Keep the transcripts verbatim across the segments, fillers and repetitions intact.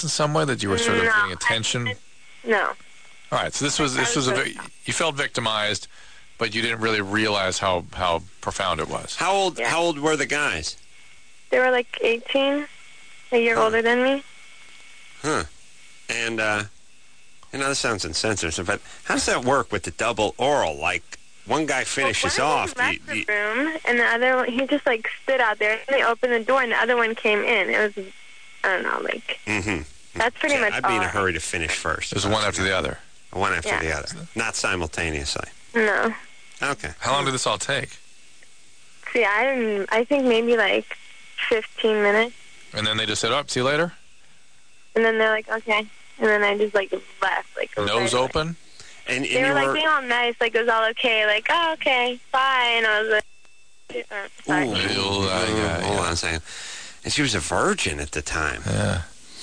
in some way that you were sort of no, getting attention? I, no. All right, so this was this was a very, you felt victimized, but you didn't really realize how, how profound it was. How old Yeah. How old were the guys? They were like eighteen, a year Huh. older than me. Huh. And, uh, you know, this sounds insensitive, but how does that work with the double oral? Like, one guy finishes well, one off. of them You, left you, the room, and the other one, he just, like, stood out there, and they opened the door, and the other one came in. It was, I don't know, like, mm-hmm. that's pretty Yeah, much I'd all be in a I- hurry to finish first. It was one after the other. One after Yeah. the other. Not simultaneously. No. Okay. How long did this all take? See, I didn't, I think maybe, like, fifteen minutes. And then they just said, "Oh, see you later." And then they're like, okay. And then I just, like, left. Like, Nose right away. open. And, and They you were, like, were... being all nice. Like, it was all okay. Like, oh, okay, bye. And I was like, uh, sorry. Ooh, Ew, uh, Ooh, yeah, hold yeah. on a second. And she was a virgin at the time. Yeah.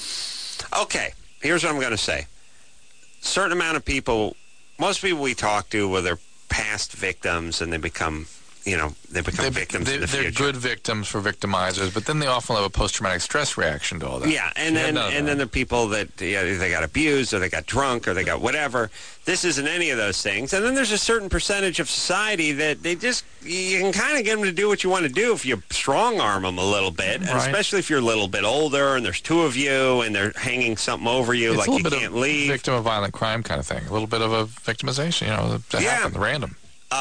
Okay, here's what I'm going to say. Certain amount of people, most people we talk to, well, they're past victims, and they become, you know, they become They, victims they, in the they're future. good victims for victimizers, but then they often have a post-traumatic stress reaction to all that. Yeah, and You had then none of and that. then the people that yeah, they got abused or they got drunk or they got whatever. This isn't any of those things. And then there's a certain percentage of society that they just you can kind of get them to do what you want to do if you strong arm them a little bit, and Right. especially if you're a little bit older and there's two of you and they're hanging something over you It's like a you little bit can't of leave. victim of violent crime kind of thing. A little bit of a victimization, you know, that Yeah. happened, random.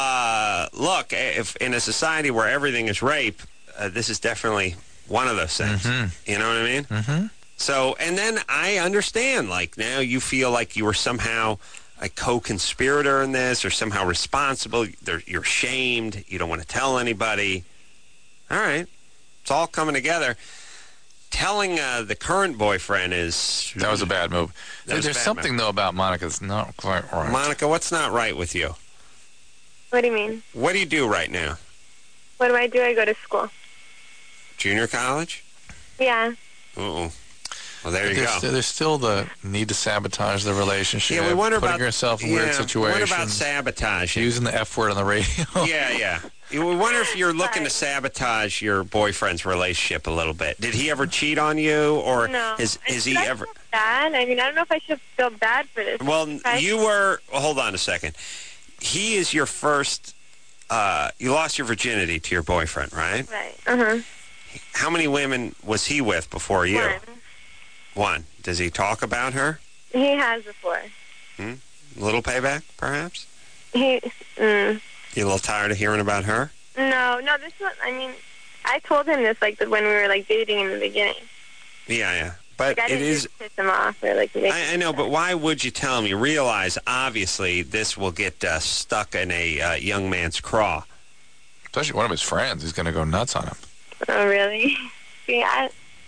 Uh, look, if in a society where everything is rape, uh, this is definitely one of those things. Mm-hmm. You know what I mean? Mm-hmm. So, and then I understand, like, now you feel like you were somehow a co-conspirator in this or somehow responsible. They're, you're ashamed. You don't want to tell anybody. All right. It's all coming together. Telling uh, the current boyfriend is... That was a bad move. That was a There's bad something, though, about Monica that's not quite right. Monica, what's not right with you? What do you mean? What do you do right now? What do I do? I go to school. Junior college? Yeah. Uh-oh. Well, there you there's, go. st- there's still the need to sabotage the relationship, Yeah, we wonder putting about yourself in yeah, weird situations, What about sabotage? using the F word on the radio. Yeah, yeah. You- We wonder if you're looking to sabotage your boyfriend's relationship a little bit. Did he ever cheat on you, or No. has I- has should he I ever? feel bad? I mean, I don't know if I should feel bad for this. Well, I- you were. Well, hold on a second. He is your first. Uh, you lost your virginity to your boyfriend, right? Right. Uh-huh. How many women was he with before you? One. One. Does he talk about her? He has before. Hmm? Little payback, perhaps? He, mm, You a little tired of hearing about her? no, no, this was, I mean, I told him this, like, when we were, like, dating in the beginning. Yeah, yeah. But Like, I it didn't is. just piss him off or, like, make I, I know, but why would you tell him? You realize, obviously, this will get uh, stuck in a uh, young man's craw. Especially one of his friends. He's going to go nuts on him. Oh, really? See, I,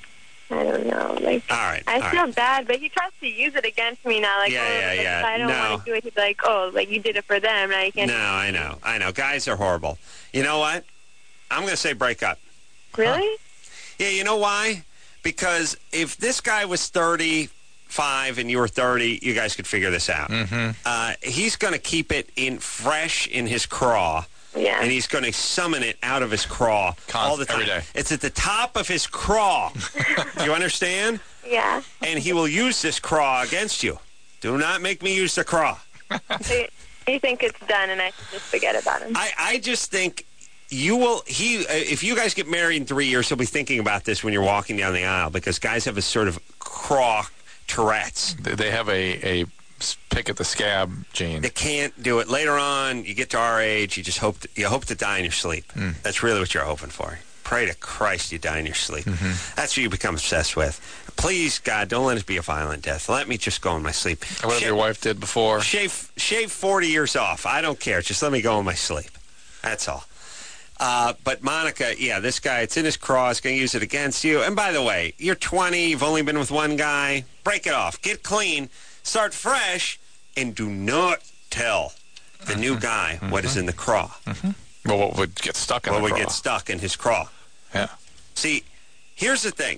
I don't know. Like, All right. I all feel right. bad, but he tries to use it against me now. Like, Yeah, oh, yeah, like, yeah. if I don't No. want to do it, he's like, oh, like, you did it for them, now you can't. No, I know. I know. Guys are horrible. You know what? I'm going to say break up. Really? Yeah, you know why? Because if this guy was thirty-five and you were thirty, you guys could figure this out. Mm-hmm. Uh, he's going to keep it in fresh in his craw. Yeah. And he's going to summon it out of his craw Const- all the time. every day. It's at the top of his craw. Do you understand? Yeah. And he will use this craw against you. Do not make me use the craw. So you, you think it's done and I should just forget about him? I, I just think you will, he, uh, if you guys get married in three years, he'll be thinking about this when you're walking down the aisle, because guys have a sort of craw Tourette's. They they have a, a pick at the scab gene. They can't do it. Later on, you get to our age, you just hope to, you hope to die in your sleep. Mm. That's really what you're hoping for. Pray to Christ you die in your sleep. Mm-hmm. That's what you become obsessed with. Please, God, don't let it be a violent death. Let me just go in my sleep. Whatever Shave- your wife did before. Shave, shave forty years off. I don't care. Just let me go in my sleep. That's all. Uh, but Monica, yeah, this guy, it's in his craw. It's going to use it against you. And by the way, you're twenty. You've only been with one guy. Break it off. Get clean. Start fresh. And do not tell the new guy Mm-hmm. what is in the craw. Mm-hmm. Well, what would get stuck in What the would craw. get stuck in his craw. Yeah. See, here's the thing.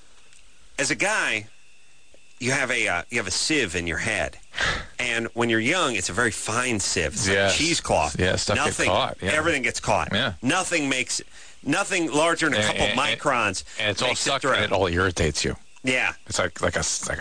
As a guy, you have a uh, you have a sieve in your head, and when you're young, it's a very fine sieve. It's Yes. like cheesecloth. Yeah, stuff gets Nothing, caught, yeah. Everything gets caught. Yeah. Nothing makes nothing larger than a And- couple and- microns. And it's all makes stuck through. and it all irritates you. Yeah. It's like like a like